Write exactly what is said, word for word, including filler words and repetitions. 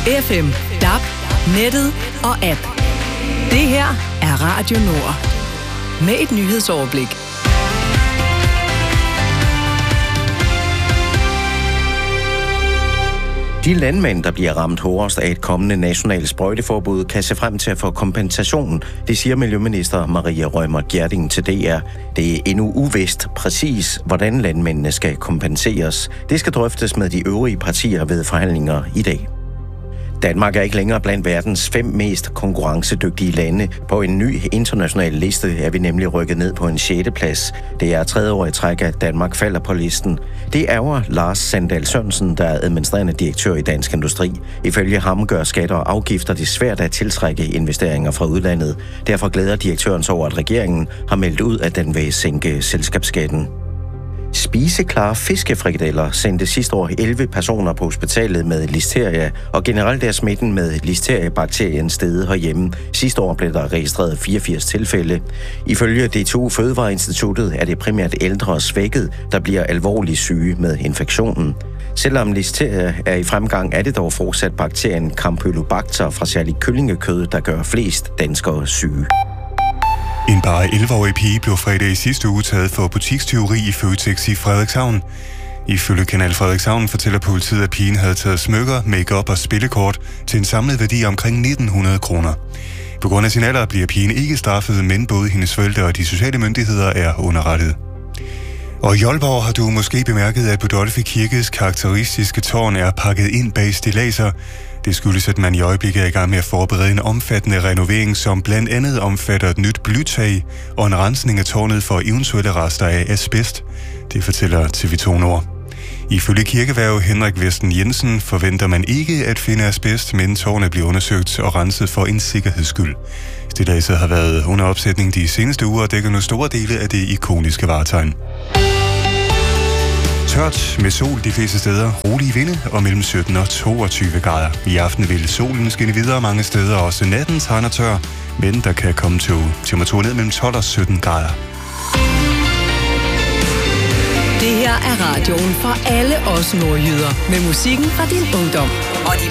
F M, D A B, nettet og app. Det her er Radio Nord. Med et nyhedsoverblik. De landmænd, der bliver ramt hårdest af et kommende nationalt sprøjteforbud, kan se frem til at få kompensation. Det siger Miljøminister Maria Reumert Gjerding til D R. Det er endnu uvist præcis, hvordan landmændene skal kompenseres. Det skal drøftes med de øvrige partier ved forhandlinger i dag. Danmark er ikke længere blandt verdens fem mest konkurrencedygtige lande. På en ny international liste er vi nemlig rykket ned på en sjette plads. Det er tredje år i træk, at Danmark falder på listen. Det ærger Lars Sandal Sørensen, der er administrerende direktør i Dansk Industri. Ifølge ham gør skatter og afgifter det svært at tiltrække investeringer fra udlandet. Derfor glæder direktøren sig over, at regeringen har meldt ud, at den vil sænke selskabsskatten. Spiseklare fiskefrikadeller sendte sidste år elleve personer på hospitalet med listeria, og generelt er smitten med listeriabakterien steget herhjemme. Sidste år blev der registreret fireogfirs tilfælde. Ifølge D T U Fødevareinstituttet er det primært ældre og svækket, der bliver alvorligt syge med infektionen. Selvom listeria er i fremgang, er det dog fortsat bakterien Campylobacter fra særligt kyllingekød, der gør flest danskere syge. En bare elleve-årig pige blev fredag i sidste uge taget for butikstyveri i Føtex i Frederikshavn. Ifølge Kanal Frederikshavn fortæller politiet, at pigen havde taget smykker, make-up og spillekort til en samlet værdi omkring nitten hundrede kroner. På grund af sin alder bliver pigen ikke straffet, men både hendes forældre og de sociale myndigheder er underrettet. Og i Aalborg har du måske bemærket, at Budolfi Kirkes karakteristiske tårn er pakket ind bag stilladser. Det skyldes, at man i øjeblikket er i gang med at forberede en omfattende renovering, som blandt andet omfatter et nyt blytag og en rensning af tårnet for eventuelle rester af asbest. Det fortæller T V to Nord. Ifølge kirkeværge Henrik Vesten Jensen forventer man ikke at finde asbest, men tårnet bliver undersøgt og renset for en sikkerheds skyld. Stilladset har været under opsætning de seneste uger og dækker nu store dele af det ikoniske vartegn. Tørt med sol de fleste steder, rolige vinde og mellem sytten og toogtyve grader. I aften vil solen skinne videre mange steder, også natten tegner tør, men der kan komme til temperaturer ned mellem tolv og sytten grader. Det her er radioen for alle os nordjyder med musikken fra din ungdom. Og de